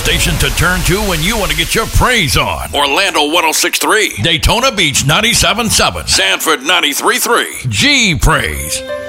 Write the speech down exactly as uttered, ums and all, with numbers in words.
station to turn to when you want to get your praise on. Orlando one oh six point three. Daytona Beach ninety-seven point seven. Sanford ninety-three point three. G Praise.